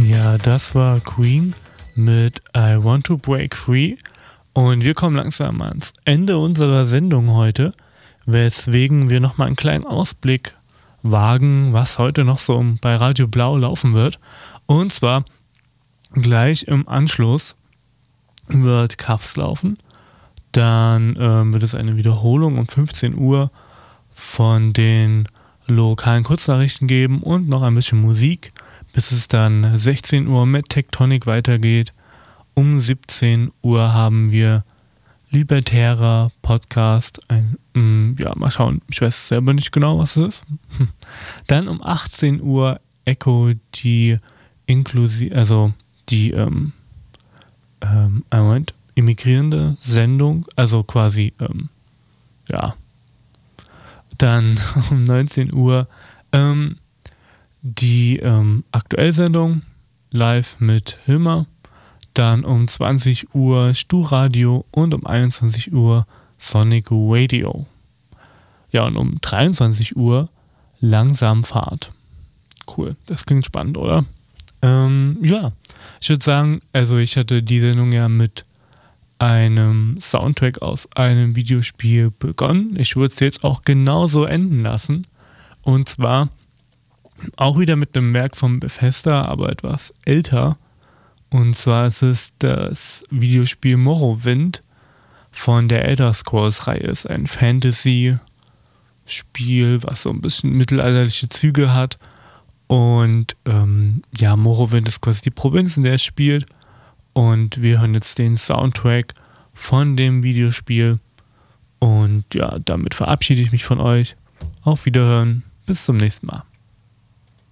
Ja, das war Queen mit I Want to Break Free und wir kommen langsam ans Ende unserer Sendung heute, weswegen wir nochmal einen kleinen Ausblick wagen, was heute noch so bei Radio Blau laufen wird. Und zwar gleich im Anschluss wird Kafs laufen, dann wird es eine Wiederholung um 15 Uhr von den lokalen Kurznachrichten geben und noch ein bisschen Musik, bis es dann 16 Uhr mit Tectonic weitergeht. Um 17 Uhr haben wir Libertärer Podcast. Mal schauen, ich weiß selber nicht genau, was es ist. Dann um 18 Uhr Echo, die immigrierende Sendung, also quasi, Dann um 19 Uhr die Aktuellsendung live mit Hilmer. Dann um 20 Uhr Stu-Radio und um 21 Uhr Sonic Radio. Ja, und um 23 Uhr Langsamfahrt. Cool, das klingt spannend, oder? Ich würde sagen, ich hatte die Sendung ja mit einem Soundtrack aus einem Videospiel begonnen. Ich würde es jetzt auch genauso enden lassen. Und zwar auch wieder mit einem Werk von Bethesda, aber etwas älter. Und zwar ist es das Videospiel Morrowind von der Elder Scrolls-Reihe. Es ist ein Fantasy-Spiel, was so ein bisschen mittelalterliche Züge hat. Und Morrowind ist quasi die Provinz, in der es spielt. Und wir hören jetzt den Soundtrack von dem Videospiel. Und ja, damit verabschiede ich mich von euch. Auf Wiederhören. Bis zum nächsten Mal.